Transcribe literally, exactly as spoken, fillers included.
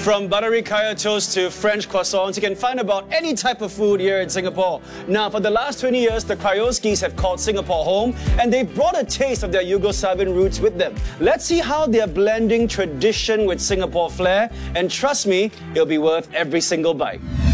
From buttery kaya toast to French croissants, you can find about any type of food here in Singapore. Now, for the last twenty years, the Kryoskis have called Singapore home, and they've brought a taste of their Yugoslavian roots with them. Let's see how they're blending tradition with Singapore flair, and trust me, it'll be worth every single bite.